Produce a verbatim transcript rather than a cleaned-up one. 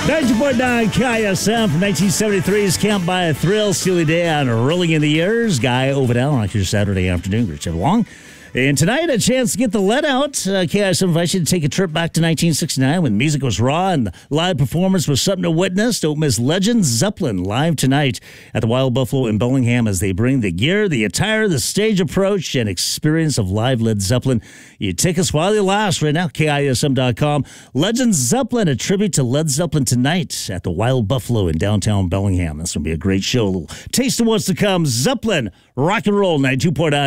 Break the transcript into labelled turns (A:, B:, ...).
A: ninety point nine K I S M from nineteen seventy-three's Can't Buy a Thrill, Steely Dan, Rolling in the Years. Guy Overdell on your Saturday afternoon. Great to have along. And tonight, a chance to get the let out. Uh, K I S M invites you to take a trip back to nineteen sixty-nine when music was raw and the live performance was something to witness. Don't miss Legend Zeppelin live tonight at the Wild Buffalo in Bellingham as they bring the gear, the attire, the stage approach, and experience of live Led Zeppelin. You take us while you last right now, K I S M dot com. Legend Zeppelin, a tribute to Led Zeppelin tonight at the Wild Buffalo in downtown Bellingham. That's going to be a great show. A little taste of what's to come. Zeppelin, rock and roll, ninety-two point nine.